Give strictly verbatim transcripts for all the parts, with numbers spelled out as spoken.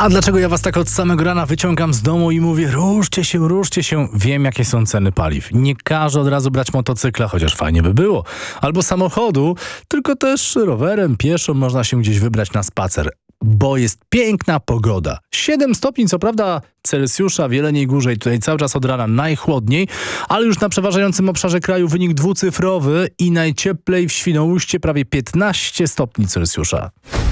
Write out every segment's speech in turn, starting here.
A dlaczego ja was tak od samego rana wyciągam z domu i mówię ruszcie się, ruszcie się? Wiem, jakie są ceny paliw. Nie każę od razu brać motocykla, chociaż fajnie by było. Albo samochodu, tylko też rowerem, pieszo można się gdzieś wybrać na spacer. Bo jest piękna pogoda. siedem stopni, co prawda Celsjusza w Jeleniej Górze i tutaj cały czas od rana najchłodniej, ale już na przeważającym obszarze kraju wynik dwucyfrowy i najcieplej w Świnoujście prawie piętnaście stopni Celsjusza.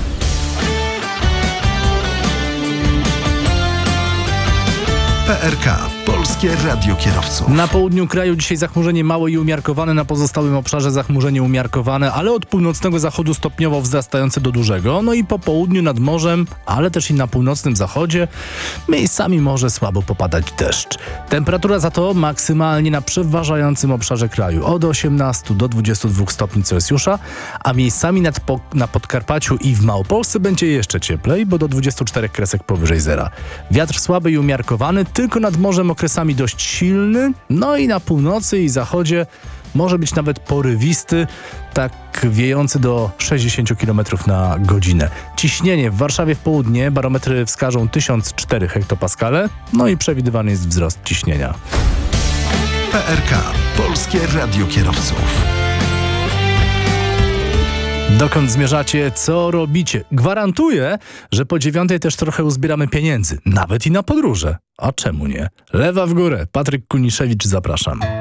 P R K. Polskie Radio Kierowców. Na południu kraju dzisiaj zachmurzenie małe i umiarkowane, na pozostałym obszarze zachmurzenie umiarkowane, ale od północnego zachodu stopniowo wzrastające do dużego. No i po południu nad morzem, ale też i na północnym zachodzie miejscami może słabo popadać deszcz. Temperatura za to maksymalnie na przeważającym obszarze kraju od osiemnastu do dwudziestu dwóch stopni Celsjusza, a miejscami nad po, na Podkarpaciu i w Małopolsce będzie jeszcze cieplej, bo do dwudziestu czterech kresek powyżej zera. Wiatr słaby i umiarkowany, tylko nad morzem okresami dość silny, no i na północy i zachodzie może być nawet porywisty, tak wiejący do sześćdziesięciu kilometrów na godzinę. Ciśnienie w Warszawie w południe, barometry wskażą tysiąc cztery hektopaskale, no i przewidywany jest wzrost ciśnienia. P R K. Polskie Radio Kierowców. Dokąd zmierzacie? Co robicie? Gwarantuję, że po dziewiątej też trochę uzbieramy pieniędzy. Nawet i na podróże. A czemu nie? Lewa w górę. Patryk Kuniszewicz, zapraszam.